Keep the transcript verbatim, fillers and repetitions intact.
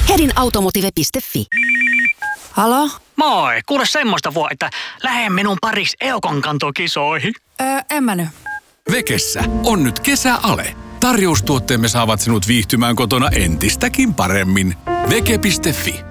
Hedinautomotive piste fi. Halo? Moi, kuule semmoista vuo, että lähde minun pariksi Eukon kantokisoihin. Öö, en mä nyt. Vekessä on nyt kesäale. Tarjoustuotteemme saavat sinut viihtymään kotona entistäkin paremmin. Veke piste fi.